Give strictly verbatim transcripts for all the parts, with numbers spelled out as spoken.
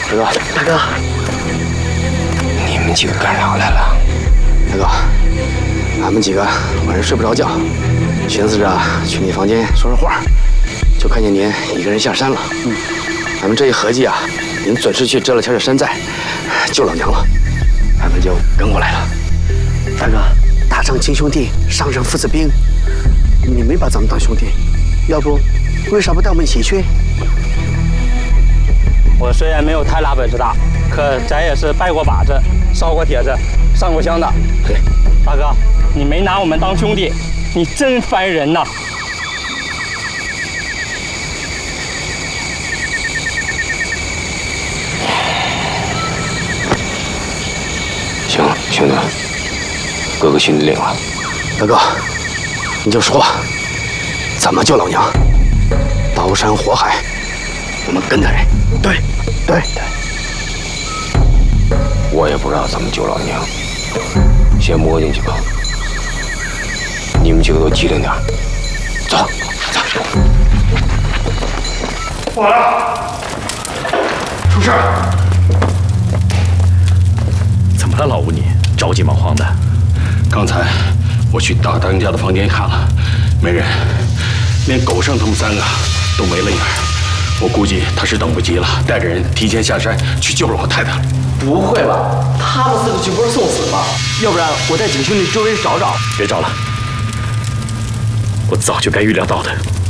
大哥，大哥， 你们几个干啥来了？ 大哥，俺们几个晚上睡不着觉，寻思着去你房间说说话，就看见您一个人下山了。嗯，俺们这一合计啊，您准是去遮了天的山寨救老娘了，俺们就跟过来了。大哥，打仗亲兄弟，上阵父子兵，你没把咱们当兄弟，要不为啥不带我们一起去？ 我虽然没有太大本事大，可咱也是拜过把子、烧过帖子、上过香的。 对， 大哥，你没拿我们当兄弟，你真烦人呐！ 行，兄弟，哥哥心里领了。 大哥，你就说吧，怎么救老娘？刀山火海，我们跟他人。对，对对。 我也不知道怎么救老娘，先摸进去吧。你们几个都机灵点，走，走。 不好了，出事了！ 怎么了，老吴你着急忙慌的？ 刚才我去大当家的房间看了，没人，连狗剩他们三个都没了影儿。我估计他是等不及了，带着人提前下山去救老太太了。 不会吧？他们四个去不是送死吗？要不然我带几个兄弟周围找找。 别找了，我早就该预料到的。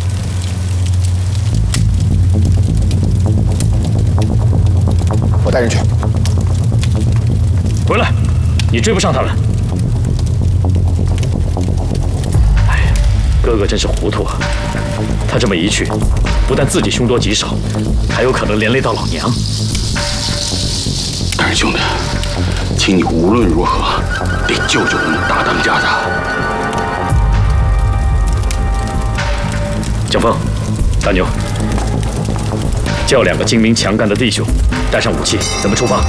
我带人去。 回来，你追不上他们。哎呀，哥哥真是糊涂啊！他这么一去，不但自己凶多吉少，还有可能连累到老娘。 但是兄弟，请你无论如何得救救我们大当家的。 江峰，大牛，叫两个精明强干的弟兄，带上武器，咱们出发。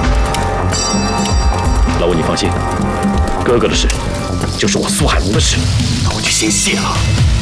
老吴，你放心，哥哥的事就是我苏海龙的事。 那我就先谢了。